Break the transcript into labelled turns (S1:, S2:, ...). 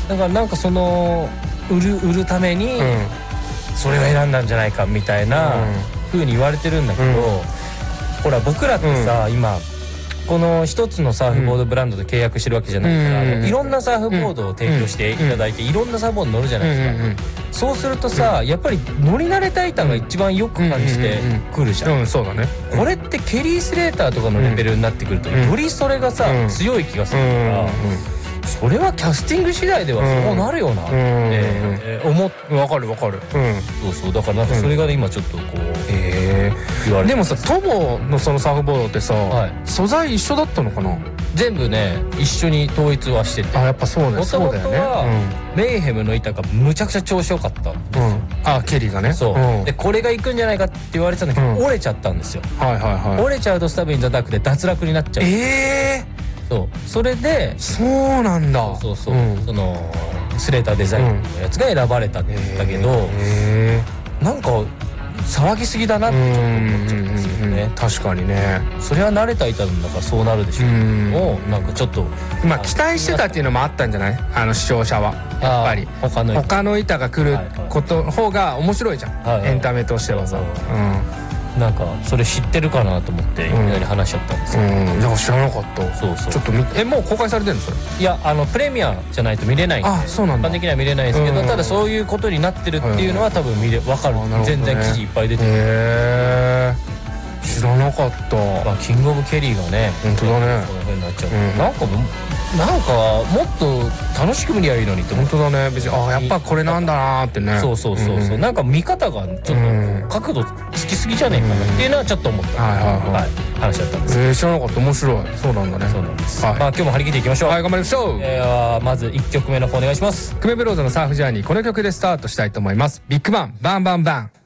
S1: だからなんかその売るためにそれを選んだんじゃないかみたいな風に言われてるんだけど、ほら僕らってさ、今この一つのサーフボードブランドで契約してるわけじゃないから、いろんなサーフボードを提供していただいて、いろんなサーフボード乗るじゃないですか。そうするとさ、やっぱり乗り慣れた板が一番よく感じてくるじゃん。
S2: そうだね。
S1: これってケリースレーターとかのレベルになってくるとよりそれがさ強い気がするから、それはキャスティング次第ではそうなるよなって思って。
S2: わかるわかる。
S1: そうそう、だからなんかそれが今ちょっとこう言われて。
S2: でもさ、トモのそのサーフボードってさ、素材一緒だったのかな。
S1: 全部ね一緒に統一はしてて。
S2: あ、やっぱそうね。
S1: もともとはメイヘムの板がむちゃくちゃ調子よかったんですよ。
S2: あ、ケリーがね。
S1: そうで、これがいくんじゃないかって言われてたんだけど、折れちゃったんですよ。折れちゃうとスタブインザダークで脱落になっちゃう。そう、それで
S2: そうなんだ。
S1: そうそのスレーターデザインのやつが選ばれたんだけど、なんか騒ぎすぎだなってちょっと思っちゃうんですよね。
S2: 確かにね。
S1: それは慣れた板なんだからそうなるでしょうけども、なんかちょっと
S2: まあ期待してたっていうのもあったんじゃない、視聴者は。やっぱり他の板が来ること方が面白いじゃん、エンタメとしてはさ。
S1: なんかそれ知ってるかなと思っていきなり話しちゃったんですけど。
S2: いや知らなかった。
S1: そうそう、
S2: ちょっと見て。もう公開されてるのそれ。
S1: いや、プレミアじゃないと見れないんで。
S2: あ、そうなんだ。
S1: 一般的には見れないですけど、ただそういうことになってるっていうのは多分分かる。全然記事いっぱい出てる。
S2: 知らなかった。
S1: キングオブケリーがね、
S2: 本当だね。
S1: こういう風になっちゃう。なんかもっと楽しく見りゃいいのにって。
S2: 本当だね。別にやっぱこれなんだなーってね。
S1: そうそうそうそう。なんか見方がちょっと角度つきすぎじゃねえかなっていうのはちょっと思った話だったんです。
S2: 知らなかった。面白い。そうなんだね。
S1: そうなんです。まあ今日も張り切っていきましょう。
S2: はい、頑張りましょう。
S1: まず1曲目の方お願いします。
S2: クメブローズのサーフジャーニー、この曲でスタートしたいと思います。ビッグバンバンバンバン。